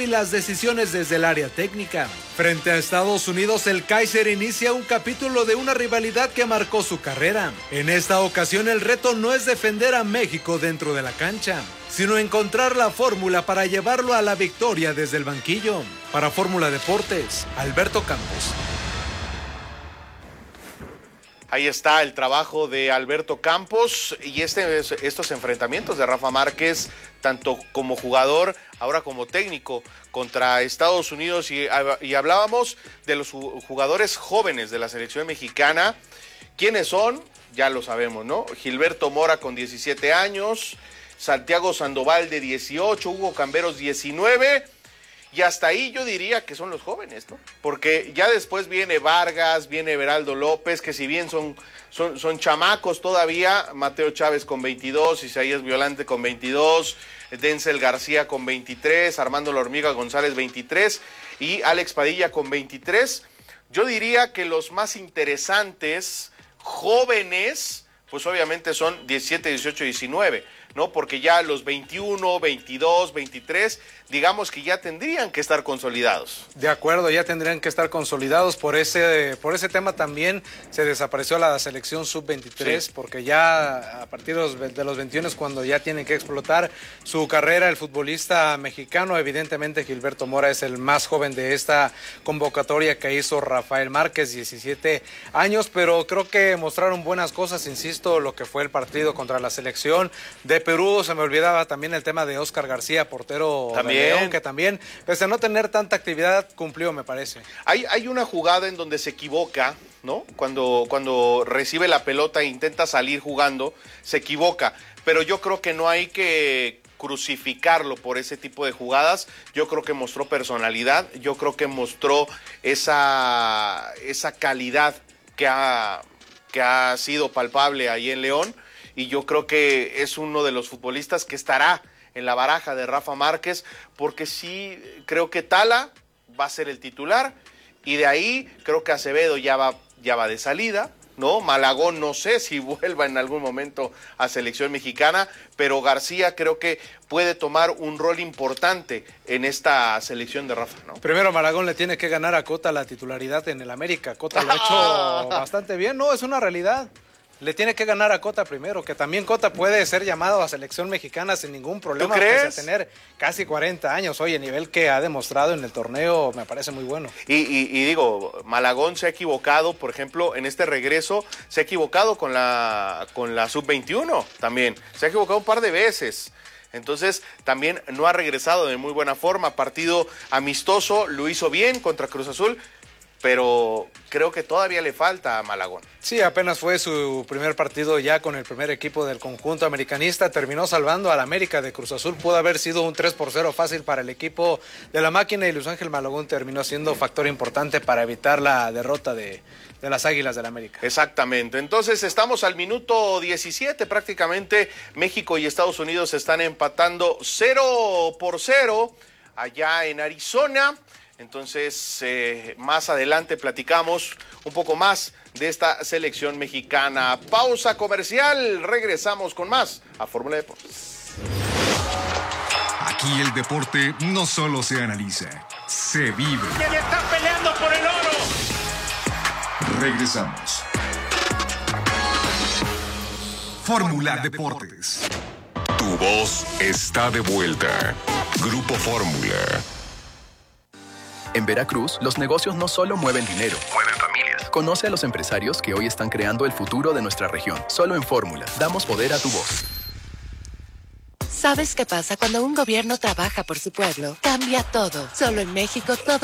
y las decisiones desde el área técnica. Frente a Estados Unidos, el Kaiser inicia un capítulo de una rivalidad que marcó su carrera. En esta ocasión, el reto no es defender a México dentro de la cancha, sino encontrar la fórmula para llevarlo a la victoria desde el banquillo. Para Fórmula Deportes, Alberto Campos. Ahí está el trabajo de Alberto Campos y estos enfrentamientos de Rafa Márquez, tanto como jugador, ahora como técnico, contra Estados Unidos. Y hablábamos de los jugadores jóvenes de la selección mexicana. ¿Quiénes son? Ya lo sabemos, ¿no? Gilberto Mora con 17 años, Santiago Sandoval de 18, Hugo Camberos 19... Y hasta ahí yo diría que son los jóvenes, ¿no? Porque ya después viene Vargas, viene Everaldo López, que si bien son chamacos todavía, Mateo Chávez con 22, Isaías Violante con 22, Denzel García con 23, Armando La Hormiga González 23 y Alex Padilla con 23. Yo diría que los más interesantes, jóvenes, pues obviamente son 17, 18, 19, ¿no? Porque ya los 21, 22, 23, digamos que ya tendrían que estar consolidados. De acuerdo, ya tendrían que estar consolidados. Por ese tema también se desapareció la selección sub-23, sí, porque ya a partir de los 21 es cuando ya tienen que explotar su carrera. El futbolista mexicano, evidentemente Gilberto Mora es el más joven de esta convocatoria que hizo Rafael Márquez, 17 años, pero creo que mostraron buenas cosas, insisto, lo que fue el partido contra la selección de Perú. Se me olvidaba también el tema de Óscar García, portero de León, que también, pese a no tener tanta actividad, cumplió, me parece. Hay una jugada en donde se equivoca, ¿no? Cuando recibe la pelota e intenta salir jugando, se equivoca, pero yo creo que no hay que crucificarlo por ese tipo de jugadas. Yo creo que mostró personalidad, yo creo que mostró esa calidad que ha sido palpable ahí en León, y yo creo que es uno de los futbolistas que estará en la baraja de Rafa Márquez, porque sí creo que Tala va a ser el titular, y de ahí creo que Acevedo ya va de salida, ¿no? Malagón no sé si vuelva en algún momento a selección mexicana, pero García creo que puede tomar un rol importante en esta selección de Rafa, ¿no? Primero Malagón le tiene que ganar a Cota la titularidad en el América. Cota lo ha hecho bastante bien, no, es una realidad. Le tiene que ganar a Cota primero, que también Cota puede ser llamado a selección mexicana sin ningún problema. ¿Tú crees? Pese a tener casi 40 años. Oye, el nivel que ha demostrado en el torneo me parece muy bueno. Y digo, Malagón se ha equivocado, por ejemplo, en este regreso, se ha equivocado con la sub-21 también. Se ha equivocado un par de veces. Entonces, también no ha regresado de muy buena forma. Partido amistoso, lo hizo bien contra Cruz Azul, pero creo que todavía le falta a Malagón. Sí, apenas fue su primer partido ya con el primer equipo del conjunto americanista. Terminó salvando al América de Cruz Azul. Pudo haber sido un 3-0 fácil para el equipo de la máquina, y Luis Ángel Malagón terminó siendo factor importante para evitar la derrota de las Águilas del América. Exactamente. Entonces estamos al minuto 17, prácticamente México y Estados Unidos están empatando 0-0 allá en Arizona. Entonces, más adelante platicamos un poco más de esta selección mexicana. Pausa comercial, regresamos con más a Fórmula Deportes. Aquí el deporte no solo se analiza, se vive. ¡Que está peleando por el oro! Regresamos. Fórmula Deportes. Tu voz está de vuelta. Grupo Fórmula. En Veracruz, los negocios no solo mueven dinero, Mueven familias. Conoce a los empresarios que hoy están creando el futuro de nuestra región. Solo en Fórmula, damos poder a tu voz. ¿Sabes qué pasa cuando un gobierno trabaja por su pueblo? Cambia todo. Solo en México todo